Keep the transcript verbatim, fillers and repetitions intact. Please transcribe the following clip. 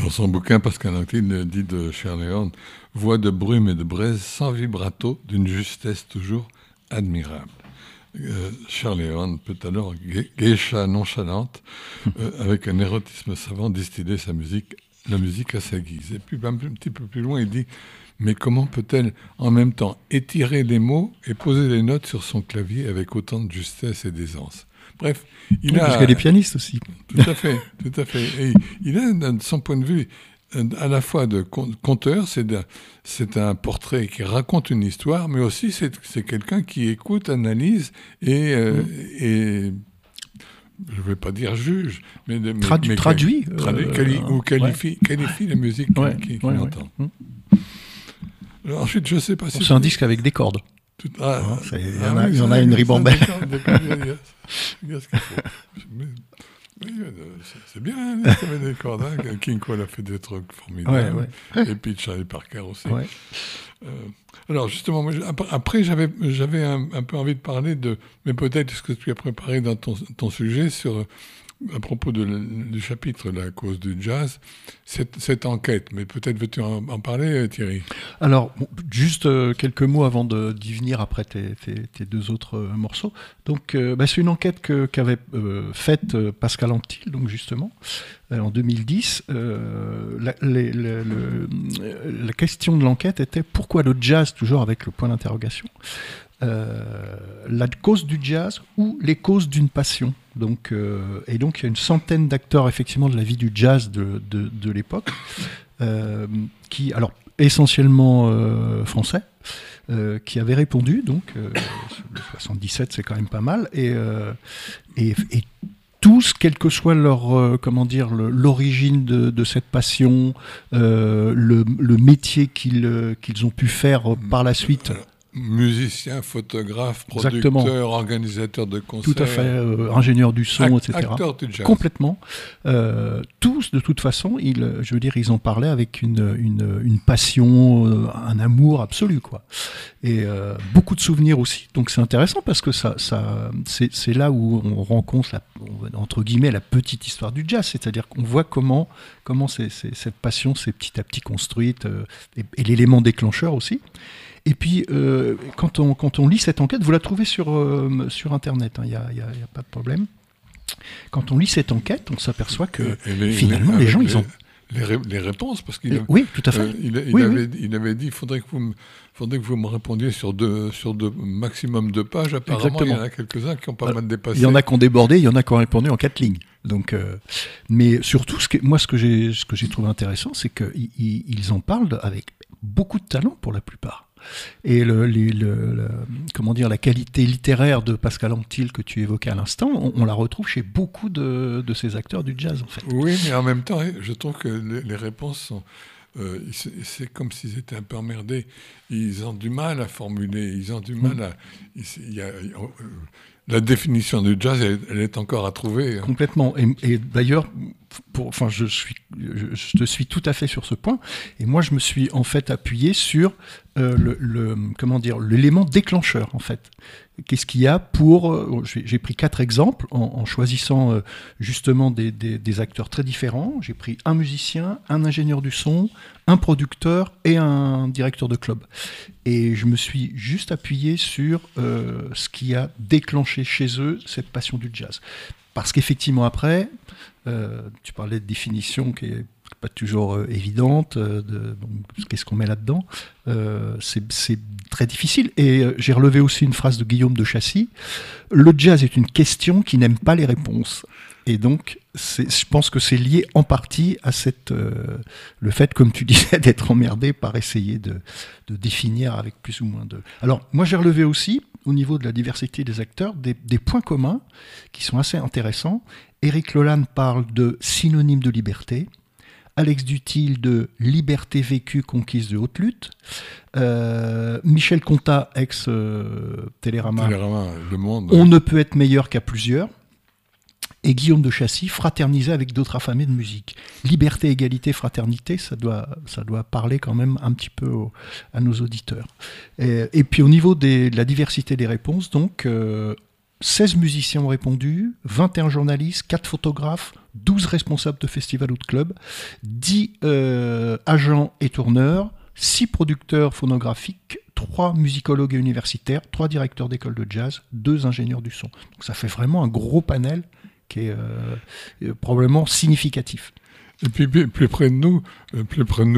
Dans son bouquin, Pascal Anctil dit de Charléon, voix de brume et de braise sans vibrato, d'une justesse toujours admirable. Euh, Charléon peut alors, geisha nonchalante, euh, avec un érotisme savant, distiller sa musique, la musique à sa guise. Et puis un petit peu plus loin, il dit, mais comment peut-elle en même temps étirer les mots et poser les notes sur son clavier avec autant de justesse et d'aisance? Bref, il oui, a... Parce qu'elle est pianiste aussi. Tout à fait, tout à fait. Et il a, de son point de vue, à la fois de conteur, c'est, de, c'est un portrait qui raconte une histoire, mais aussi c'est, c'est quelqu'un qui écoute, analyse et... Euh, mmh. et je ne vais pas dire juge, mais, mais, Tradu- mais traduit, quali- tradu- euh, quali- ou qualifie, ouais. qualifie la musique ouais, qu'il, qu'il ouais, entend. Ouais. Alors, ensuite, je ne sais pas si... C'est un disque avec des cordes. Tout... Ah, ah, c'est... Il y ah, en a, oui, il y en a une ribambelle. Il y a ce qu'il faut. Mais, oui, c'est, c'est bien, hein, ça des cordes. Hein. King Cole a fait des trucs formidables. Ouais, ouais. Et puis Charlie Parker aussi. Ouais. Euh, alors justement, moi, après j'avais, j'avais un, un peu envie de parler de, mais peut-être ce que tu as préparé dans ton, ton sujet sur, à propos de, du chapitre La cause du jazz, cette, cette enquête. Mais peut-être veux-tu en, en parler, Thierry? Alors, bon, juste euh, quelques mots avant de, d'y venir après tes, tes, tes deux autres euh, morceaux. Donc, euh, bah, c'est une enquête que, qu'avait euh, faite euh, Pascal Anctil, donc justement, euh, en deux mille dix. Euh, la, les, le, le, la question de l'enquête était pourquoi le jazz, toujours avec le point d'interrogation, euh, la cause du jazz ou les causes d'une passion. Donc, euh, et donc, il y a une centaine d'acteurs, effectivement, de la vie du jazz de, de, de l'époque, euh, qui, alors, essentiellement euh, français, euh, qui avaient répondu, donc, euh, le soixante-dix-sept, c'est quand même pas mal, et, euh, et, et tous, quelle que soit leur, euh, comment dire, le, l'origine de, de cette passion, euh, le, le métier qu'ils, euh, qu'ils ont pu faire par la suite... Musicien, photographe, producteur, Exactement. Organisateur de concerts. Tout à fait, euh, ingénieur du son, Act- et cetera. Acteur du jazz. Complètement. Euh, tous, de toute façon, ils, je veux dire, ils en parlaient avec une, une, une passion, euh, un amour absolu, quoi. Et euh, beaucoup de souvenirs aussi. Donc c'est intéressant parce que ça, ça, c'est, c'est là où on rencontre, la, entre guillemets, la petite histoire du jazz. C'est-à-dire qu'on voit comment, comment c'est, c'est, cette passion s'est petit à petit construite, euh, et, et l'élément déclencheur aussi. Et puis, euh, quand, on, quand on lit cette enquête, vous la trouvez sur, euh, sur Internet, il hein, n'y a, y a, y a pas de problème. Quand on lit cette enquête, on s'aperçoit que les, finalement, les, les gens, les, ils ont... Les, ré, les réponses, parce qu'il a, oui, tout à fait. Euh, il, il, oui, avait, oui. il avait dit il faudrait que vous me, faudrait que vous me répondiez sur deux, sur deux, maximum deux pages. Apparemment, exactement. Il y en a quelques-uns qui ont pas Alors, mal dépassé. Il y en a qui ont débordé, il y en a qui ont répondu en quatre lignes. Donc, euh, mais surtout, ce que, moi, ce que, j'ai, ce que j'ai trouvé intéressant, c'est qu'ils ils en parlent avec beaucoup de talent pour la plupart. Et le, le, le, le, comment dire, la qualité littéraire de Pascal Anctil que tu évoquais à l'instant, on, on la retrouve chez beaucoup de, de ces acteurs du jazz, en fait. Oui, mais en même temps, je trouve que les, les réponses sont... Euh, c'est, c'est comme s'ils étaient un peu emmerdés. Ils ont du mal à formuler, ils ont du mal mmh. à... Il y a, euh, la définition du jazz, elle, elle est encore à trouver. Complètement. Et, et d'ailleurs, pour, enfin, je, suis, je, je te suis tout à fait sur ce point. Et moi, je me suis en fait appuyé sur euh, le, le, comment dire, l'élément déclencheur, en fait. Qu'est-ce qu'il y a pour... Euh, j'ai, j'ai pris quatre exemples en, en choisissant euh, justement des, des, des acteurs très différents. J'ai pris un musicien, un ingénieur du son, un producteur et un directeur de club. Et je me suis juste appuyé sur euh, ce qui a déclenché chez eux cette passion du jazz. Parce qu'effectivement, après, euh, tu parlais de définition qui est pas toujours euh, évidente, euh, de, donc, qu'est-ce qu'on met là-dedans, euh, c'est, c'est très difficile. Et euh, j'ai relevé aussi une phrase de Guillaume de Chassis, le jazz est une question qui n'aime pas les réponses. Et donc, c'est, je pense que c'est lié en partie à cette, euh, le fait, comme tu disais, d'être emmerdé par essayer de, de définir avec plus ou moins de... Alors, moi, j'ai relevé aussi, au niveau de la diversité des acteurs, des, des points communs qui sont assez intéressants. Éric Lolan parle de synonyme de liberté, Alex Duthil de liberté vécue conquise de haute lutte, euh, Michel Contat, ex euh, Télérama, Télérama, Le Monde. On ne peut être meilleur qu'à plusieurs. Et Guillaume de Chassis, fraterniser avec d'autres affamés de musique. Liberté, égalité, fraternité, ça doit, ça doit parler quand même un petit peu au, à nos auditeurs. Et, et puis au niveau des, de la diversité des réponses, donc euh, seize musiciens ont répondu, vingt et un journalistes, quatre photographes, douze responsables de festivals ou de clubs, dix euh, agents et tourneurs, six producteurs phonographiques, trois musicologues universitaires, trois directeurs d'école de jazz, deux ingénieurs du son. Donc ça fait vraiment un gros panel qui est euh, probablement significatif. Et puis plus, plus près de nous, plus près de nous